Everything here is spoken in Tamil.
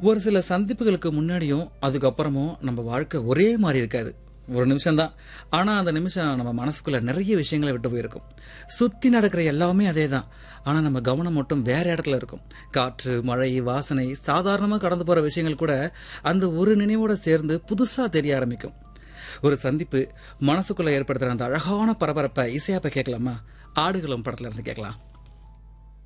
ஒரு சில சந்திப்புகளுக்கு முன்னாடியும் அதுக்கப்புறமும் நம்ம வாழ்க்கை ஒரே மாதிரி இருக்காது. ஒரு நிமிஷம் தான். ஆனா அந்த நிமிஷம் நம்ம மனசுக்குள்ள நிறைய விஷயங்களை விட்டு போயிருக்கும். சுத்தி நடக்கிற எல்லாமே அதே தான். ஆனா நம்ம கவனம் மட்டும் வேற இடத்துல இருக்கும். காற்று, மழை, வாசனை, சாதாரணமா கடந்து போற விஷயங்கள் கூட அந்த ஒரு நினைவோட சேர்ந்து புதுசா தெரிய ஆரம்பிக்கும். ஒரு சந்திப்பு மனசுக்குள்ள ஏற்படுத்துற அந்த அழகான பரபரப்பை இசையாப்ப கேட்கலாமா? ஆடுகளம் படத்துல இருந்து கேட்கலாம்.